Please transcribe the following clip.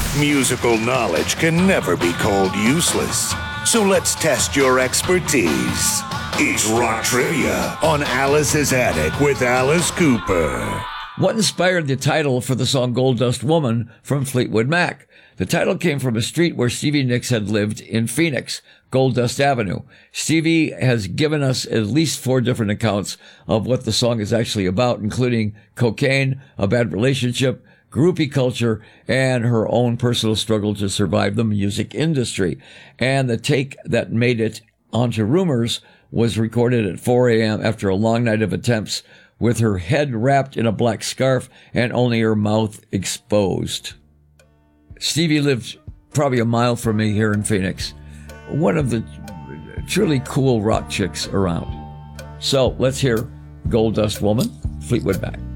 Musical knowledge can never be called useless. So let's test your expertise. It's Rock Trivia on Alice's Attic with Alice Cooper. What inspired the title for the song Gold Dust Woman from Fleetwood Mac? The title came from a street where Stevie Nicks had lived in Phoenix, Gold Dust Avenue. Stevie has given us at least 4 different accounts of what the song is actually about, including cocaine, a bad relationship, groupie culture, and her own personal struggle to survive the music industry. And the take that made it onto Rumors was recorded at 4 a.m. after a long night of attempts, with her head wrapped in a black scarf and only her mouth exposed. Stevie lived probably a mile from me here in Phoenix. One of the truly cool rock chicks around. So let's hear Gold Dust Woman, Fleetwood Mac.